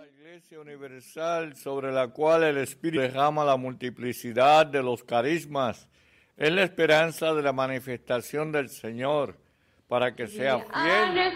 Iglesia universal sobre la cual el Espíritu derrama la multiplicidad de los carismas, es la esperanza de la manifestación del Señor, para que sea fiel